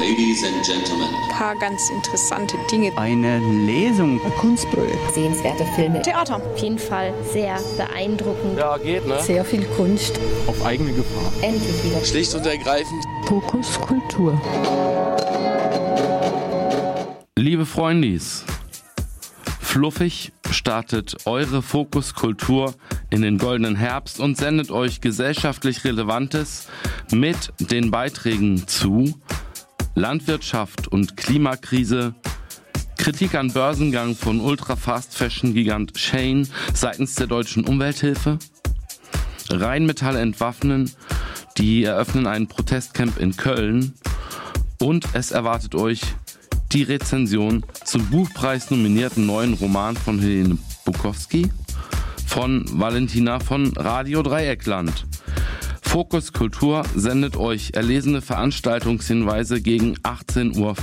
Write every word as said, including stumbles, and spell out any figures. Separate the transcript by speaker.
Speaker 1: Ladies and Gentlemen.
Speaker 2: Ein paar ganz interessante Dinge.
Speaker 3: Eine Lesung.
Speaker 4: Ein Kunstprojekt.
Speaker 5: Sehenswerte Filme.
Speaker 2: Theater.
Speaker 5: Auf jeden Fall sehr beeindruckend.
Speaker 6: Ja, geht, ne?
Speaker 4: Sehr viel Kunst.
Speaker 6: Auf eigene Gefahr.
Speaker 5: Endlich wieder.
Speaker 1: Schlicht und ergreifend.
Speaker 4: Fokus Kultur.
Speaker 7: Liebe Freundis, fluffig startet eure Fokus Kultur in den goldenen Herbst und sendet euch gesellschaftlich Relevantes mit den Beiträgen zu Landwirtschaft und Klimakrise, Kritik an Börsengang von Ultra-Fast-Fashion-Gigant Shein seitens der Deutschen Umwelthilfe, Rheinmetall entwaffnen, die eröffnen ein Protestcamp in Köln und es erwartet euch die Rezension zum Buchpreis nominierten neuen Roman von Helene Bukowski von Valentina von Radio Dreieckland. Fokus Kultur sendet euch erlesene Veranstaltungshinweise gegen achtzehn Uhr